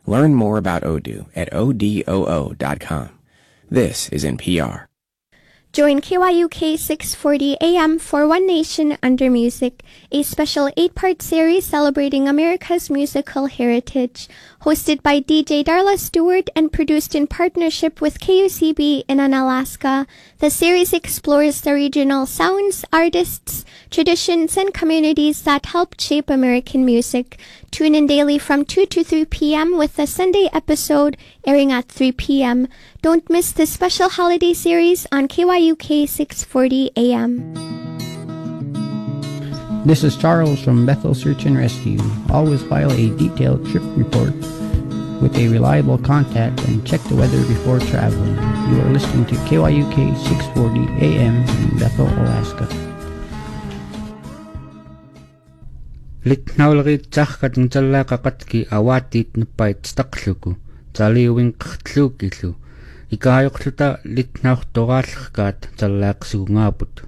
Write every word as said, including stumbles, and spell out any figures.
Learn more about Odoo at O D O O dot com. This is N P R. Join K Y U K six forty A M for One Nation Under Music, a special eight-part series celebrating America's musical heritage. Hosted by D J Darla Stewart and produced in partnership with K U C B in Unalaska, the series explores the regional sounds, artists, traditions, and communities that helped shape American music. Tune in daily from two to three p.m. with the Sunday episode airing at three p.m. Don't miss this special holiday series on K Y U K six forty A M. This is Charles from Bethel Search and Rescue. Always file a detailed trip report with a reliable contact and check the weather before traveling. You are listening to K Y U K six forty A M in Bethel, Alaska. Litnaulriitsarkat ntallaaqaqatki awaatiit nupait staqluku taliuinqertluukilu ikaayuqluta litnaurtoraallerkaat tallaaqsugungaaput